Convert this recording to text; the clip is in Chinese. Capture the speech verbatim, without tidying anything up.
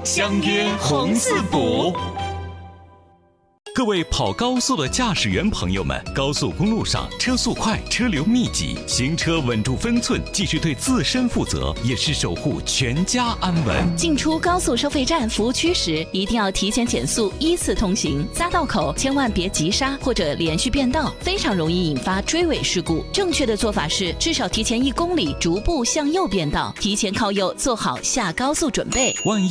相约红四补。各位跑高速的驾驶员朋友们，高速公路上车速快，车流密集，行车稳住分寸，既是对自身负责，也是守护全家安稳。 进出高速收费站服务区时，一定要提前减速，依次通行。匝道口千万别急刹或者连续变道，非常容易引发追尾事故。正确的做法是，至少提前一公里逐步向右变道，提前靠右做好下高速准备。 万一